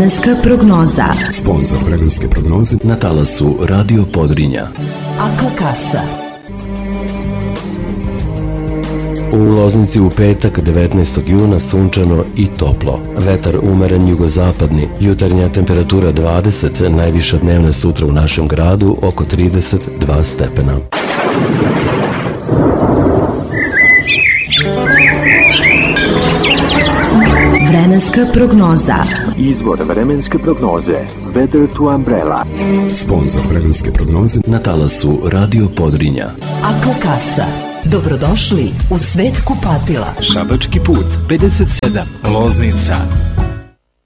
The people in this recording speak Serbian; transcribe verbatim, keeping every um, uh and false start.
Vremenska prognoza. Sponzor vremenske prognoze na talasu Radio Podrinja. Akva kasa. U Loznici u petak devetnaestog juna sunčano i toplo. Vetar umeren jugozapadni, jutarnja temperatura dvadeset, najviša dnevna sutra u našem gradu oko trideset dva stepena. Vremenska prognoza. Izvor vremenske prognoze Weather to Umbrella. Sponzor vremenske prognoze na talasu Radio Podrinja. Akva kasa. Dobrodošli u svet kupatila. Šabački put pedeset sedam, Loznica.